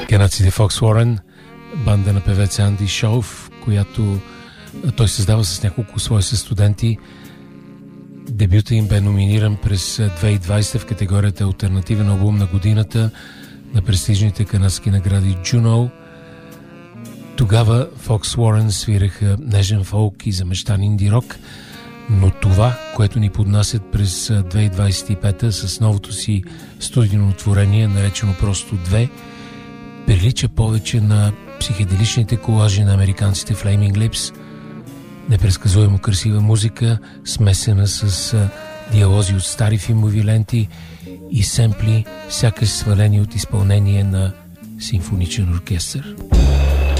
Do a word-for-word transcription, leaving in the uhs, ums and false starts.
Канадците Фокс Уорен, банда на певеца Анди Шоуф, която той създава с няколко свои студенти. Дебюта им бе номиниран през две хиляди и двадесета в категорията Алтернативен албум на годината на престижните канадски награди Juno. Тогава Фокс Уорен свираха нежен фолк и замещан инди рок, но това, което ни поднасят през две хиляди двадесет и пета с новото си студийно творение, наречено просто две, прилича повече на психеделичните колажи на американците Flaming Lips. Непредсказуемо красива музика, смесена с диалози от стари филмови ленти и семпли, сякаш свалени от изпълнение на симфоничен оркестър.